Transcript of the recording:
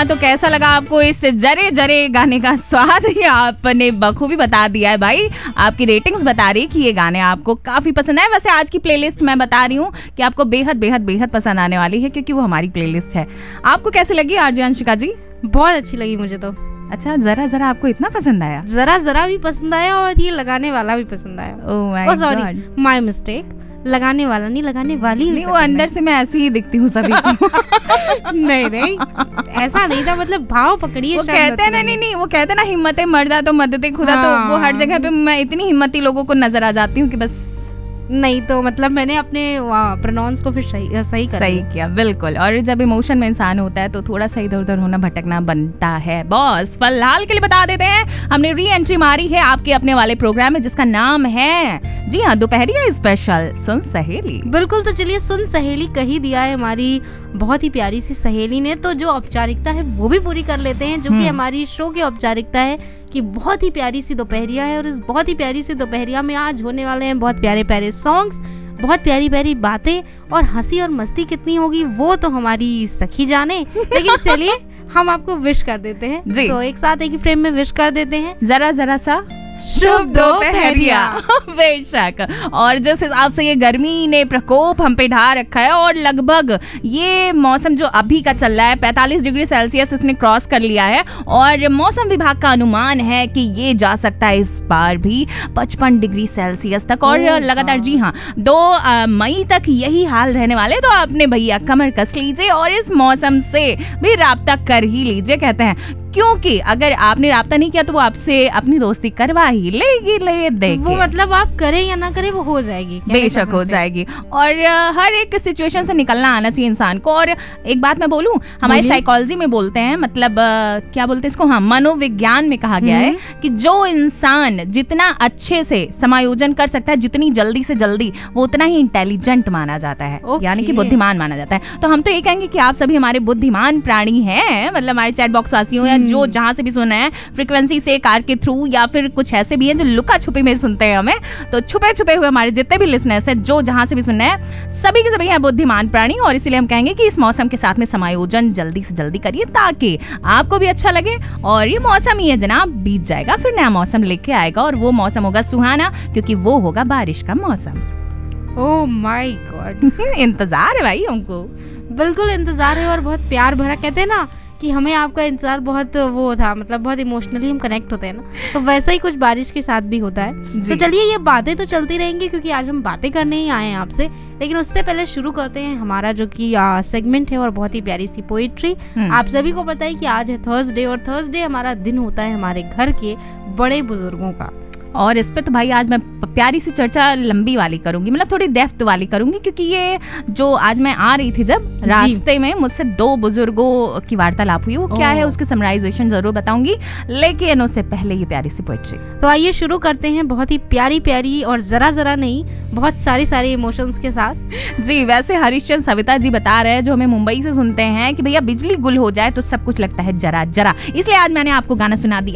हाँ, तो कैसा लगा आपको इस जरे जरे गाने का स्वाद? ही आपने बखूबी बता दिया है भाई। आपकी रेटिंग्स बता रही कि ये गाने आपको काफी पसंद है। वैसे आज की प्लेलिस्ट मैं बता रही हूँ कि आपको बेहद बेहद बेहद पसंद आने वाली है, क्योंकि वो हमारी प्लेलिस्ट है। आपको कैसी लगी आरजे अंशिका जी? बहुत अच्छी लगी मुझे तो। अच्छा, जरा जरा आपको इतना पसंद आया? जरा जरा भी पसंद आया और ये लगाने वाला भी पसंद आया। Oh my sorry, my mistake. लगाने वाला नहीं, लगाने वाली नहीं, वो अंदर से मैं ऐसी ही दिखती हूँ सभी को। नहीं ऐसा नहीं था, मतलब भाव पकड़िए। वो कहते हैं ना, नहीं वो कहते हैं ना, हिम्मतें मर्दा तो मददे खुदा। तो वो हर जगह पे मैं इतनी हिम्मती लोगों को नजर आ जाती हूँ कि बस। नहीं तो मतलब मैंने अपने प्रोनाउंस को फिर सही किया, बिल्कुल। और जब इमोशन में इंसान होता है तो थोड़ा सा इधर उधर होना, भटकना बनता है। बॉस फिलहाल के लिए बता देते हैं, हमने री एंट्री मारी है आपके अपने वाले प्रोग्राम में, जिसका नाम है, जी हाँ, दोपहरिया स्पेशल सुन सहेली। बिल्कुल, तो चलिए सुन सहेली कही दिया है हमारी बहुत ही प्यारी सी सहेली ने, तो जो औपचारिकता है वो भी पूरी कर लेते हैं, जो कि हमारी शो की औपचारिकता है कि बहुत ही प्यारी सी दोपहरिया है। और इस बहुत ही प्यारी सी दोपहरिया में आज होने वाले हैं बहुत प्यारे प्यारे सॉन्ग्स, बहुत प्यारी प्यारी बातें, और हंसी और मस्ती कितनी होगी वो तो हमारी सखी जाने। लेकिन चलिए हम आपको विश कर देते हैं जी। तो एक साथ एक ही फ्रेम में विश कर देते हैं, जरा जरा सा शुभ दोपहरिया। बेशक। और जिस हिसाब से ये गर्मी ने प्रकोप हम पे ढा रखा है, और लगभग ये मौसम जो अभी का चल रहा है 45 डिग्री सेल्सियस इसने क्रॉस कर लिया है, और मौसम विभाग का अनुमान है कि ये जा सकता है इस बार भी 55 डिग्री सेल्सियस तक, और लगातार, जी हाँ, 2 मई तक यही हाल रहने वाले। तो आपने भैया कमर कस लीजिए और इस मौसम से भी राब्ता कर ही लीजिए, कहते हैं, क्योंकि अगर आपने राब्ता नहीं किया तो वो आपसे अपनी दोस्ती करवा ही लेगी। वो मतलब आप करें या ना करें वो हो जाएगी, बेशक हो जाएगी। और हर एक सिचुएशन से निकलना आना चाहिए इंसान को। और एक बात मैं बोलूं, हमारी साइकोलॉजी में बोलते हैं, मतलब क्या बोलते हैं इसको, हाँ, मनोविज्ञान में कहा गया है कि जो इंसान जितना अच्छे से समायोजन कर सकता है, जितनी जल्दी से जल्दी, वो उतना ही इंटेलिजेंट माना जाता है, यानी कि बुद्धिमान माना जाता है। तो हम तो ये कहेंगे कि आप सभी हमारे बुद्धिमान प्राणी हैं, मतलब हमारे चैट बॉक्स वासियों या जो जहां से भी सुना है, फ्रीक्वेंसी से, कार के थ्रू, या फिर कुछ ऐसे भी हैं जो लुका छुपी में सुनते हैं हमें, तो छुपे छुपे हुए हमारे जितने भी लिसनर्स हैं, जो जहां से भी सुनना है, सभी के सभी हैं बुद्धिमान प्राणी। और इसीलिए हम कहेंगे कि इस मौसम के साथ में समायोजन जल्दी से जल्दी करिए, ताकि आपको भी अच्छा लगे। और ये मौसम ही है जनाब, बीत जाएगा, फिर नया मौसम लेके आएगा, और वो मौसम होगा सुहाना, क्योंकि वो होगा बारिश का मौसम। Oh my God. इंतजार है भाई हमको, बिल्कुल इंतजार है, और बहुत प्यार भरा, कहते हैं ना कि हमें आपका इंतजार बहुत वो था, मतलब बहुत इमोशनली हम कनेक्ट होते हैं ना, तो वैसा ही कुछ बारिश के साथ भी होता है। तो चलिए ये बातें तो चलती रहेंगी, क्योंकि आज हम बातें करने ही आए हैं आपसे। लेकिन उससे पहले शुरू करते हैं हमारा जो कि सेगमेंट है, और बहुत ही प्यारी सी पोएट्री। आप सभी को पता है कि आज है थर्सडे, और थर्सडे हमारा दिन होता है हमारे घर के बड़े बुजुर्गों का। और इस पे तो भाई आज मैं प्यारी सी चर्चा लंबी वाली करूंगी, मतलब थोड़ी डेप्थ वाली करूंगी, क्योंकि ये जो आज मैं आ रही थी, जब रास्ते में मुझसे 2 बुजुर्गों की वार्तालाप हुई, वो क्या है उसके समराइजेशन जरूर बताऊंगी, लेकिन उससे पहले ये प्यारी सी पोएट्री। तो आइए शुरू करते हैं बहुत ही प्यारी प्यारी, और जरा जरा नहीं, बहुत सारी इमोशंस के साथ। जी, वैसे हरीशचंद्र सविता जी बता रहे हैं, जो हमें मुंबई से सुनते हैं, कि भैया बिजली गुल हो जाए तो सब कुछ लगता है जरा जरा, इसलिए आज मैंने आपको गाना सुना दिया।